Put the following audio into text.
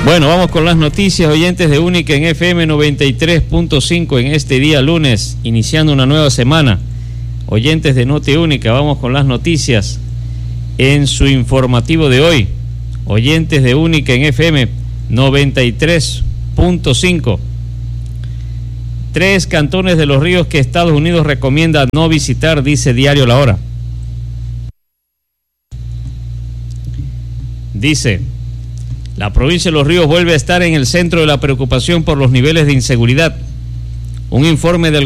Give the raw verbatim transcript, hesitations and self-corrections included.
Bueno, vamos con las noticias, oyentes de Única en F M noventa y tres punto cinco en este día lunes, iniciando una nueva semana. Oyentes de Noti Única, vamos con las noticias en su informativo de hoy. Oyentes de Única en F M noventa y tres punto cinco. Tres cantones de los ríos que Estados Unidos recomienda no visitar, dice Diario La Hora. Dice: la provincia de Los Ríos vuelve a estar en el centro de la preocupación por los niveles de inseguridad. Un informe del